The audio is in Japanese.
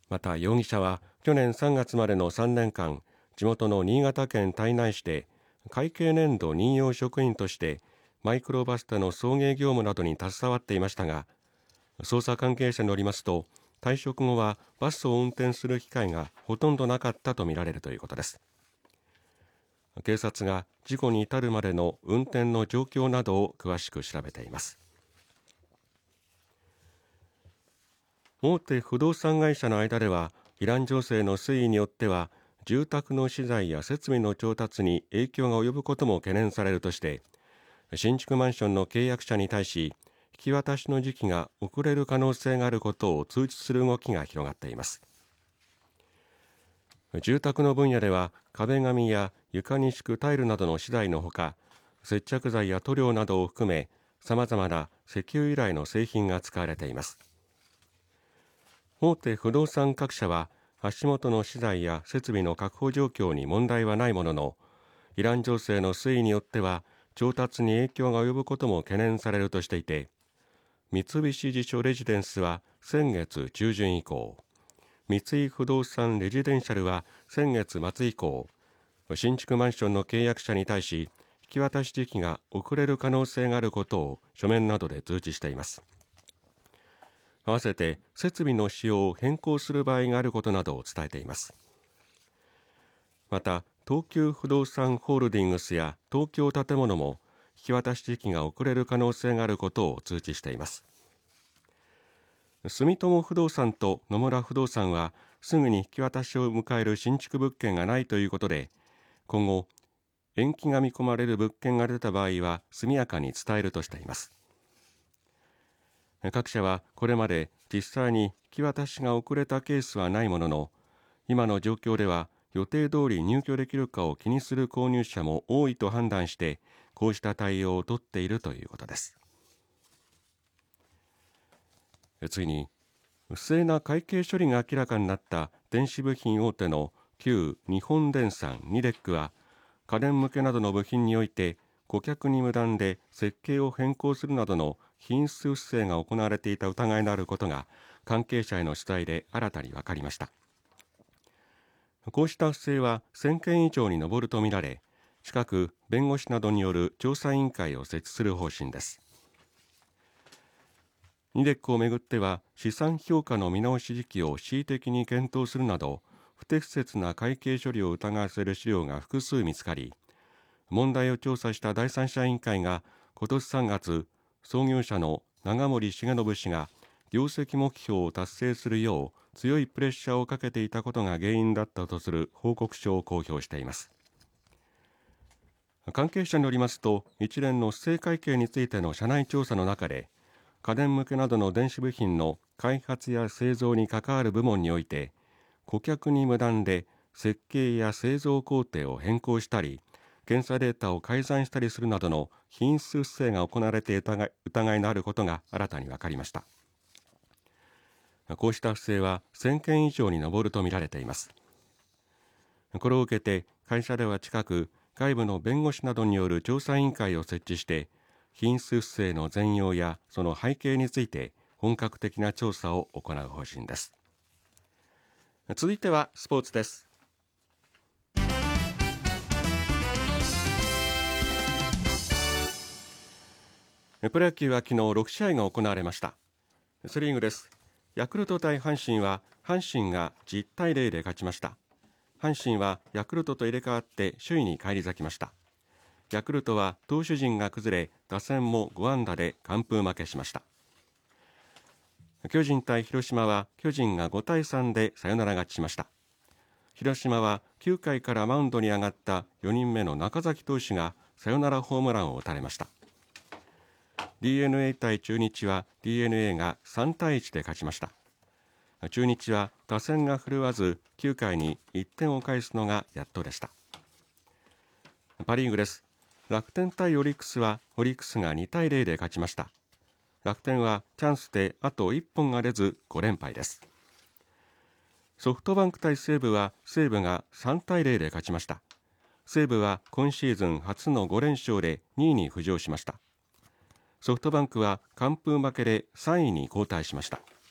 また容疑者は去年3月までの3年間、地元の新潟県胎内市で会計年度任用職員としてマイクロバスでの送迎業務などに携わっていましたが、捜査関係者によりますと、退職後はバスを運転する機会がほとんどなかったとみられるということです。警察が事故に至るまでの運転の状況などを詳しく調べています。大手不動産会社の間では、イラン情勢の推移によっては住宅の資材や設備の調達に影響が及ぶことも懸念されるとして、新築マンションの契約者に対し引き渡しの時期が遅れる可能性があることを通知する動きが広がっています。住宅の分野では壁紙や床に敷くタイルなどの資材のほか、接着剤や塗料などを含めさまざまな石油由来の製品が使われています。大手不動産各社は足元の資材や設備の確保状況に問題はないものの、イラン情勢の推移によっては調達に影響が及ぶことも懸念されるとしていて、三菱地所レジデンスは先月中旬以降、三井不動産レジデンシャルは先月末以降、新築マンションの契約者に対し引き渡し時期が遅れる可能性があることを書面などで通知しています。合わせて設備の使用を変更する場合があることなどを伝えています。また東急不動産ホールディングスや東京建物も引き渡し時期が遅れる可能性があることを通知しています。住友不動産と野村不動産はすぐに引き渡しを迎える新築物件がないということで、今後延期が見込まれる物件が出た場合は速やかに伝えるとしています。各社はこれまで実際に引き渡しが遅れたケースはないものの、今の状況では予定通り入居できるかを気にする購入者も多いと判断して、こうした対応を取っているということです。次に、不正な会計処理が明らかになった電子部品大手の旧日本電産ニデックは、家電向けなどの部品において顧客に無断で設計を変更するなどの品質不正が行われていた疑いのあることが関係者への取材で新たに分かりました。こうした不正は1000件以上に上るとみられ、近く弁護士などによる調査委員会を設置する方針です。ニデックをめぐっては資産評価の見直し時期を恣意的に検討するなど不適切な会計処理を疑わせる資料が複数見つかり、問題を調査した第三者委員会が今年3月、創業者の長森重信氏が業績目標を達成するよう強いプレッシャーをかけていたことが原因だったとする報告書を公表しています。関係者によりますと、一連の不正会計についての社内調査の中で、家電向けなどの電子部品の開発や製造に関わる部門において、顧客に無断で設計や製造工程を変更したり、検査データを改ざんしたりするなどの品質不正が行われていた疑いのあることが新たに分かりました。こうした不正は1000件以上に上るとみられています。これを受けて会社では近く外部の弁護士などによる調査委員会を設置して、品質不正の全容やその背景について本格的な調査を行う方針です。続いてはスポーツです。プロ野球は昨日6試合が行われました。セリーグです。ヤクルト対阪神は阪神が10対0で勝ちました。阪神はヤクルトと入れ替わって首位に返り咲きました。ヤクルトは投手陣が崩れ、打線も5安打で完封負けしました。巨人対広島は巨人が5対3でサヨナラ勝ちしました。広島は9回からマウンドに上がった4人目の中崎投手がサヨナラホームランを打たれました。DNA 対中日は DNA が3対1で勝ちました。中日は打線が振るわず9回に1点を返すのがやっとでした。パリーグです。楽天対オリックスはオリックスが2対0で勝ちました。楽天はチャンスであと1本が出ず5連敗です。ソフトバンク対西武は西武が3対0で勝ちました。西武は今シーズン初の5連勝で2位に浮上しました。ソフトバンクは完封負けで3位に後退しました。